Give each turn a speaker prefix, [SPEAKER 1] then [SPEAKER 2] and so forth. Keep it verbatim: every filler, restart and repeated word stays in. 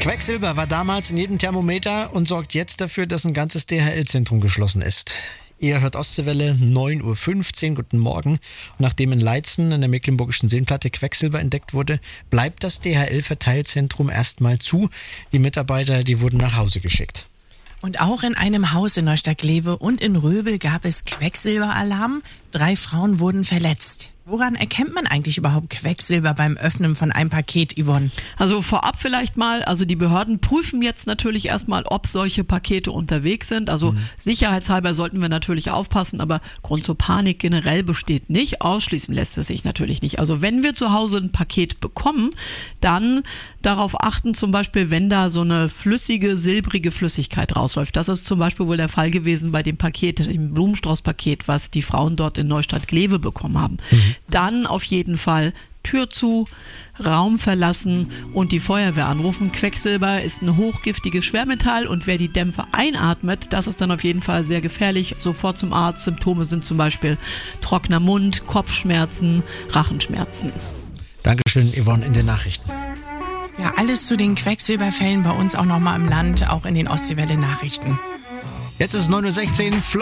[SPEAKER 1] Quecksilber war damals in jedem Thermometer und sorgt jetzt dafür, dass ein ganzes D H L-Zentrum geschlossen ist. Ihr hört Ostseewelle, neun Uhr fünfzehn, guten Morgen. Und nachdem in Leitzen an der Mecklenburgischen Seenplatte Quecksilber entdeckt wurde, bleibt das D H L-Verteilzentrum erstmal zu. Die Mitarbeiter, die wurden nach Hause geschickt.
[SPEAKER 2] Und auch in einem Haus in Neustadt-Glewe und in Röbel gab es Quecksilberalarm. Drei Frauen wurden verletzt. Woran erkennt man eigentlich überhaupt Quecksilber beim Öffnen von einem Paket, Yvonne?
[SPEAKER 3] Also vorab vielleicht mal, also die Behörden prüfen jetzt natürlich erstmal, ob solche Pakete unterwegs sind. Also mhm. sicherheitshalber sollten wir natürlich aufpassen, aber Grund zur Panik generell besteht nicht. Ausschließen lässt es sich natürlich nicht. Also wenn wir zu Hause ein Paket bekommen, dann darauf achten, zum Beispiel, wenn da so eine flüssige, silbrige Flüssigkeit rausläuft. Das ist zum Beispiel wohl der Fall gewesen bei dem Paket, dem Blumenstrauß-Paket, was die Frauen dort in Neustadt-Glewe bekommen haben. Mhm. Dann auf jeden Fall Tür zu, Raum verlassen und die Feuerwehr anrufen. Quecksilber ist ein hochgiftiges Schwermetall und wer die Dämpfe einatmet, das ist dann auf jeden Fall sehr gefährlich. Sofort zum Arzt. Symptome sind zum Beispiel trockener Mund, Kopfschmerzen, Rachenschmerzen.
[SPEAKER 1] Dankeschön, Yvonne, in den Nachrichten.
[SPEAKER 2] Ja, alles zu den Quecksilberfällen bei uns auch nochmal im Land, auch in den Ostseewelle-Nachrichten.
[SPEAKER 1] Jetzt ist es neun Uhr sechzehn.